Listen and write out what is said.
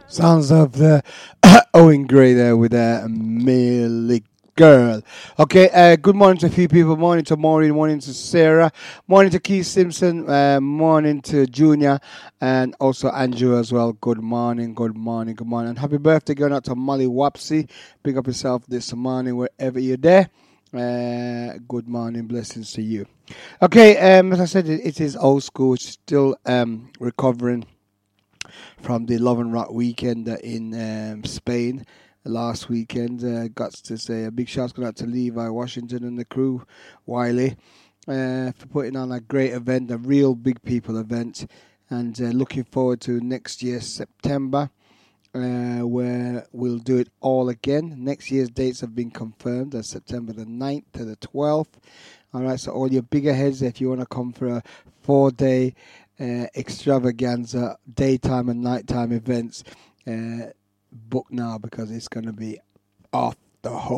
Sounds of the Owen Gray there with a Millie Girl. Okay, good morning to a few people. Morning to Maureen, morning to Sarah, morning to Keith Simpson, morning to Junior, and also Andrew as well. Good morning, good morning, good morning. And happy birthday going out to Molly Wapsy. Pick up yourself this morning wherever you're there. Good morning, blessings to you. Okay, as I said, it is old school. It's still recovering from the Love and Rock weekend in Spain last weekend. Got to say a big shout out to Levi Washington and the crew, Wiley, for putting on a great event, a real big people event, and looking forward to next year, September. Where we'll do it all again. Next year's dates have been confirmed as September the 9th to the 12th. All right, so all your bigger heads, if you want to come for a 4-day extravaganza, daytime and nighttime events, book now because it's going to be off the hook.